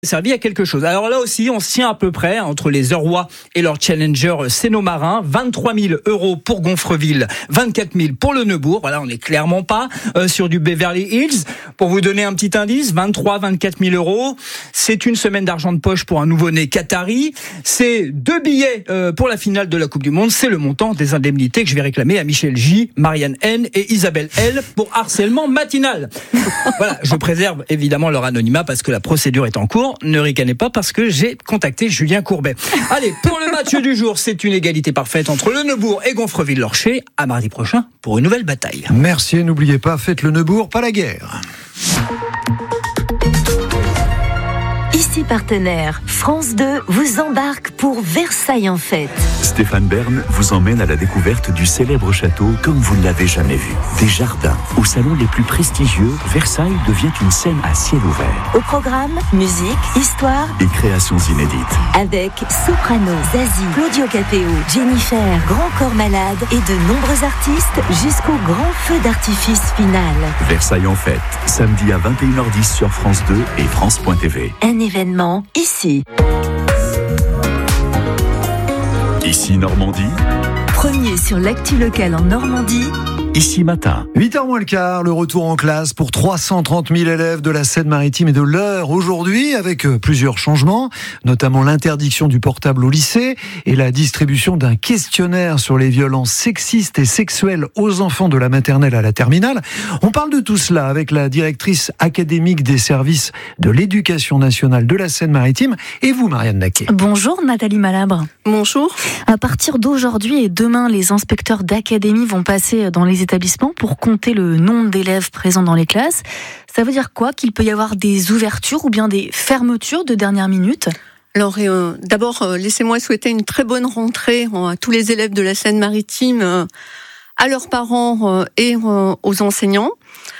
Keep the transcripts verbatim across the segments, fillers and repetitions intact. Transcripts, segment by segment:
servi à quelque chose. Alors là aussi, on se tient à peu près entre les Eurois et leur challenger Cénomarin. vingt-trois mille euros pour Gonfreville, vingt-quatre mille pour le Neubourg. Voilà, on n'est clairement pas euh, sur du Beverly Hills. Pour vous donner un petit indice, vingt-trois à vingt-quatre mille euros. C'est une semaine d'argent de poche pour un nouveau-né qatari. C'est deux billets euh, pour la finale de la Coupe du Monde. C'est le montant des indemnités que je vais réclamer à Michel J, Marianne N et Isabelle L pour harcèlement matinal. Voilà, je préserve évidemment leur anonymat parce que la procédure est en cours. Ne ricanez pas parce que j'ai contacté Julien Courbet. Allez, pour le match du jour, c'est une égalité parfaite entre le Neubourg et Gonfreville-Lorcher. À mardi prochain pour une nouvelle bataille. Merci et n'oubliez pas, faites le Neubourg, pas la guerre. Ici Partenaire, France deux vous embarque pour Versailles en fête. Stéphane Bern vous emmène à la découverte du célèbre château comme vous ne l'avez jamais vu. Des jardins, aux salons les plus prestigieux, Versailles devient une scène à ciel ouvert. Au programme, musique, histoire et créations inédites. Avec Soprano, Zazie, Claudio Capéo, Jennifer, Grand Corps Malade et de nombreux artistes jusqu'au grand feu d'artifice final. Versailles en fête, samedi à vingt et une heures dix sur France deux et France point T V. Un événement ici. Ici Normandie. Premier sur l'actu locale en Normandie. Ici Matin. huit heures moins le quart, le retour en classe pour trois cent trente mille élèves de la Seine-Maritime et de l'Eure aujourd'hui, avec plusieurs changements, notamment l'interdiction du portable au lycée et la distribution d'un questionnaire sur les violences sexistes et sexuelles aux enfants de la maternelle à la terminale. On parle de tout cela avec la directrice académique des services de l'éducation nationale de la Seine-Maritime et vous, Marianne Naquet. Bonjour Nathalie Malabre. Bonjour. À partir d'aujourd'hui et demain, les inspecteurs d'académie vont passer dans les établissements pour compter le nombre d'élèves présents dans les classes. Ça veut dire quoi? Qu'il peut y avoir des ouvertures ou bien des fermetures de dernière minute? Alors euh, d'abord, euh, laissez-moi souhaiter une très bonne rentrée euh, à tous les élèves de la Seine-Maritime, euh, à leurs parents euh, et euh, aux enseignants.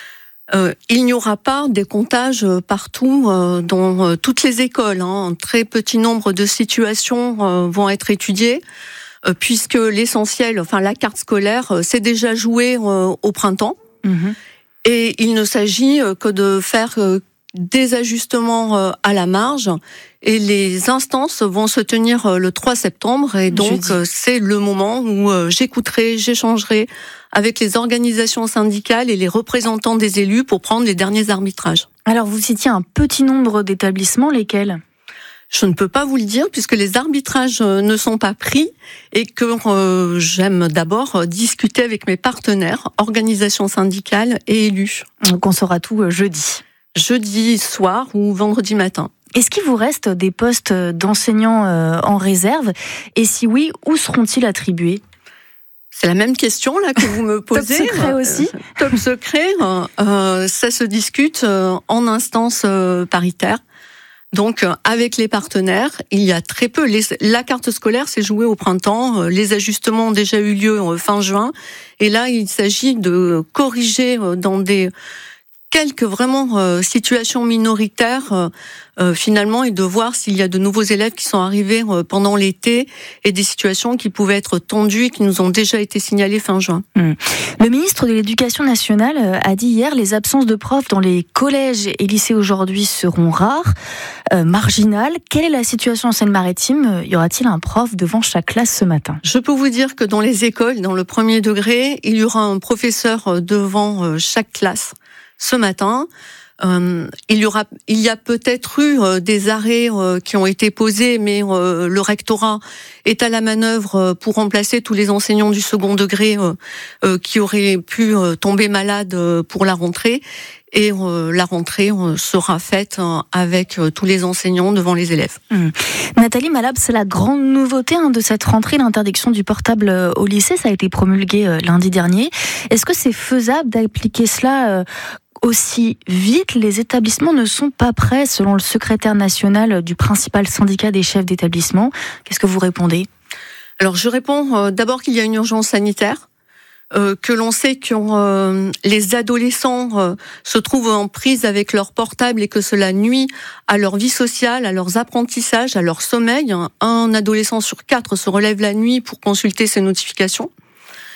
Euh, il n'y aura pas des comptages partout euh, dans euh, toutes les écoles. Hein. Un très petit nombre de situations euh, vont être étudiées. Euh, puisque l'essentiel, enfin la carte scolaire, euh, s'est déjà jouée euh, au printemps. Mmh. Et il ne s'agit euh, que de faire euh, des ajustements euh, à la marge. Et les instances vont se tenir euh, le trois septembre. Et donc, euh, c'est le moment où euh, j'écouterai, j'échangerai avec les organisations syndicales et les représentants des élus pour prendre les derniers arbitrages. Alors, vous citiez un petit nombre d'établissements, lesquels ? Je ne peux pas vous le dire puisque les arbitrages ne sont pas pris et que euh, j'aime d'abord discuter avec mes partenaires, organisations syndicales et élus. Donc on saura tout jeudi. Jeudi soir ou vendredi matin. Est-ce qu'il vous reste des postes d'enseignants en réserve? Et si oui, où seront-ils attribués? C'est la même question là que vous me posez. Top secret aussi. Euh, top secret, euh, ça se discute en instance paritaire. Donc, avec les partenaires, il y a très peu. Les, la carte scolaire s'est jouée au printemps. Les ajustements ont déjà eu lieu fin juin. Et là, il s'agit de corriger dans des quelques vraiment euh, situations minoritaires euh, euh, finalement et de voir s'il y a de nouveaux élèves qui sont arrivés euh, pendant l'été et des situations qui pouvaient être tendues et qui nous ont déjà été signalées fin juin. Mmh. Le ministre de l'Éducation nationale a dit hier les absences de profs dans les collèges et lycées aujourd'hui seront rares, euh, marginales. Quelle est la situation en Seine-Maritime? Y aura-t-il un prof devant chaque classe ce matin? Je peux vous dire que dans les écoles, dans le premier degré, il y aura un professeur devant chaque classe. Ce matin, euh, il y aura, il y a peut-être eu euh, des arrêts euh, qui ont été posés, mais euh, le rectorat est à la manœuvre euh, pour remplacer tous les enseignants du second degré euh, euh, qui auraient pu euh, tomber malades euh, pour la rentrée. Et euh, la rentrée euh, sera faite euh, avec euh, tous les enseignants devant les élèves. Mmh. Nathalie Malabre, c'est la grande nouveauté hein, de cette rentrée, l'interdiction du portable euh, au lycée. Ça a été promulgué euh, lundi dernier. Est-ce que c'est faisable d'appliquer cela euh, aussi vite? Les établissements ne sont pas prêts, selon le secrétaire national du principal syndicat des chefs d'établissement. Qu'est-ce que vous répondez? Alors je réponds euh, d'abord qu'il y a une urgence sanitaire. Euh, que l'on sait que euh, les adolescents euh, se trouvent en prise avec leur portable et que cela nuit à leur vie sociale, à leurs apprentissages, à leur sommeil. Un adolescent sur quatre se relève la nuit pour consulter ses notifications.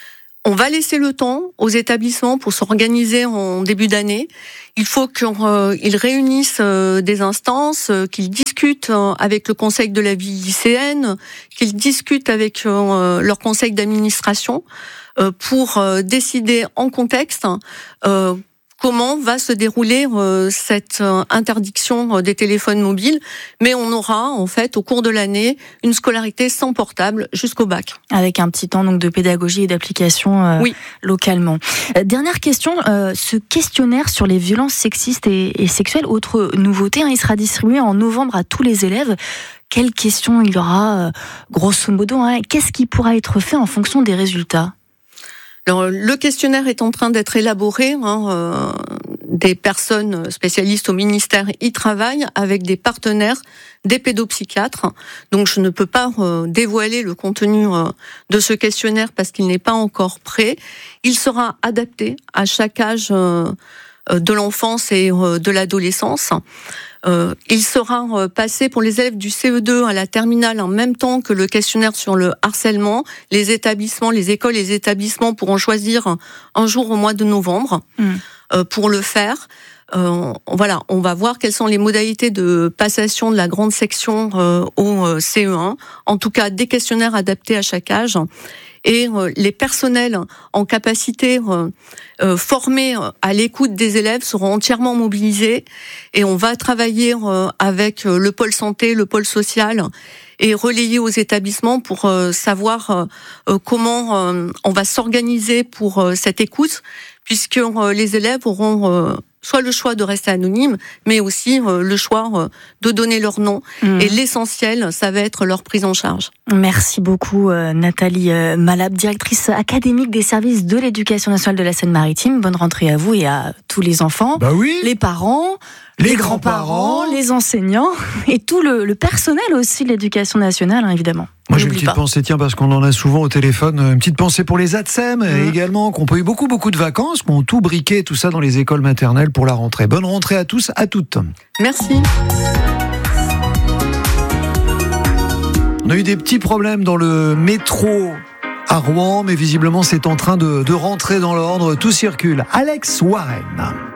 On va laisser le temps aux établissements pour s'organiser en début d'année. Il faut qu'ils euh, réunissent euh, des instances, euh, qu'ils discutent euh, avec le conseil de la vie lycéenne, qu'ils discutent avec euh, leur conseil d'administration euh, pour euh, décider en contexte euh, comment va se dérouler euh, cette euh, interdiction euh, des téléphones mobiles. Mais on aura, en fait, au cours de l'année, une scolarité sans portable jusqu'au bac. Avec un petit temps donc de pédagogie et d'application euh, oui. localement. Euh, dernière question, euh, ce questionnaire sur les violences sexistes et, et sexuelles, autre nouveauté, hein, il sera distribué en novembre à tous les élèves. Quelles questions il y aura, euh, grosso modo, hein, qu'est-ce qui pourra être fait en fonction des résultats ? Alors, le questionnaire est en train d'être élaboré. Hein, euh, des personnes spécialistes au ministère y travaillent avec des partenaires, des pédopsychiatres. Donc, je ne peux pas euh, dévoiler le contenu euh, de ce questionnaire parce qu'il n'est pas encore prêt. Il sera adapté à chaque âge euh, de l'enfance et euh, de l'adolescence. Euh, il sera euh, passé pour les élèves du C E deux à la terminale en même temps que le questionnaire sur le harcèlement. Les établissements, les écoles, les établissements pourront choisir un jour au mois de novembre mmh. euh, pour le faire. Euh, voilà, on va voir quelles sont les modalités de passation de la grande section euh, au C E un. En tout cas, des questionnaires adaptés à chaque âge. Et euh, les personnels en capacité euh, euh, formés à l'écoute des élèves seront entièrement mobilisés. Et on va travailler euh, avec le pôle santé, le pôle social et relayer aux établissements pour euh, savoir euh, comment euh, on va s'organiser pour euh, cette écoute, puisque euh, les élèves auront euh, soit le choix de rester anonyme, mais aussi euh, le choix euh, de donner leur nom. Mmh. Et l'essentiel, ça va être leur prise en charge. Merci beaucoup euh, Nathalie euh, Malab, directrice académique des services de l'éducation nationale de la Seine-Maritime. Bonne rentrée à vous et à tous les enfants, bah oui. les parents, les, les grands-parents, grands-parents, les enseignants et tout le, le personnel aussi de l'éducation nationale, hein, évidemment. Moi j'ai une petite pas. pensée, tiens, parce qu'on en a souvent au téléphone, une petite pensée pour les A T S E M mmh. également, qui ont eu beaucoup beaucoup de vacances, qui ont tout briqué, tout ça dans les écoles maternelles pour la rentrée. Bonne rentrée à tous, à toutes. Merci. On a eu des petits problèmes dans le métro à Rouen, mais visiblement c'est en train de, de rentrer dans l'ordre, tout circule. Alex Warren.